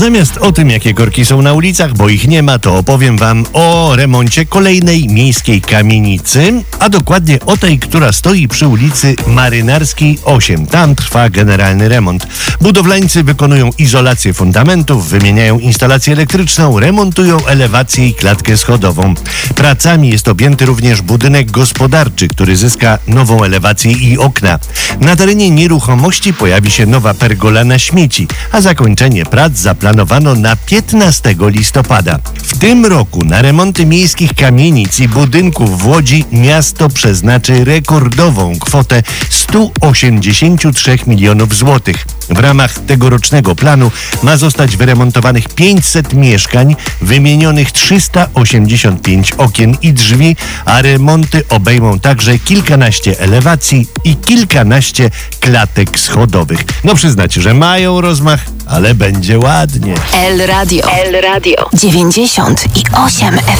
Zamiast o tym, jakie korki są na ulicach, bo ich nie ma, to opowiem wam o remoncie kolejnej miejskiej kamienicy, a dokładnie o tej, która stoi przy ulicy Marynarskiej 8. Tam trwa generalny remont. Budowlańcy wykonują izolację fundamentów, wymieniają instalację elektryczną, remontują elewację i klatkę schodową. Pracami jest objęty również budynek gospodarczy, który zyska nową elewację i okna. Na terenie nieruchomości pojawi się nowa pergola na śmieci, a zakończenie prac zaplanowano na 15 listopada. W tym roku na remonty miejskich kamienic i budynków w Łodzi miasto przeznaczy rekordową kwotę 183 milionów złotych. W ramach tegorocznego planu ma zostać wyremontowanych 500 mieszkań, wymienionych 385 okien i drzwi, a remonty obejmą także kilkanaście elewacji i kilkanaście klatek schodowych. No przyznać, że mają rozmach, ale będzie ładnie. El Radio 98 FM.